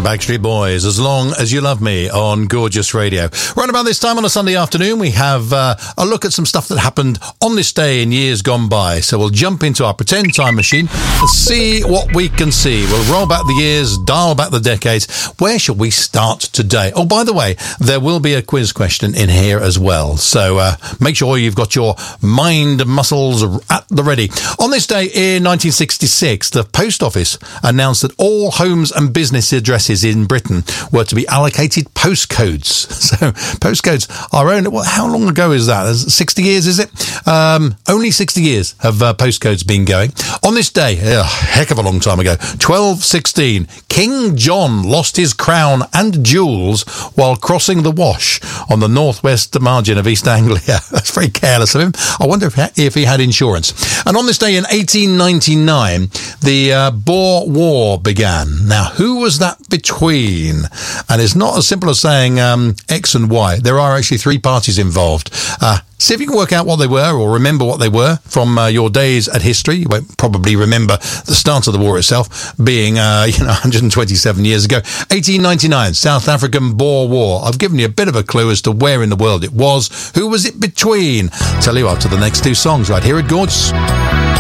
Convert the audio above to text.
Backstreet Boys, As Long As You Love Me on Gorgeous Radio. Right about this time on a Sunday afternoon, we have a look at some stuff that happened on this day in years gone by. So we'll jump into our pretend time machine and see what we can see. We'll roll back the years, dial back the decades. Where shall we start today? Oh, by the way, there will be a quiz question in here as well. So make sure you've got your mind muscles at the ready. On this day in 1966, the Post Office announced that all homes and business addresses in Britain were to be allocated postcodes. So postcodes are owned. Well, how long ago is that? 60 years, is it? Only 60 years have postcodes been going. On this day, a heck of a long time ago, 1216, King John lost his crown and jewels while crossing the Wash on the northwest margin of East Anglia. That's very careless of him. I wonder if he had insurance. And on this day in 1899, the Boer War began. Now, who was that between? And it's not as simple as saying X and Y. There are actually three parties involved. See if you can work out what they were or remember what they were from your days at history. You won't probably remember the start of the war itself being 127 years ago. 1899, South African Boer War. I've given you a bit of a clue as to where in the world it was. Who was it between? Tell you after the next two songs right here at Gorgeous.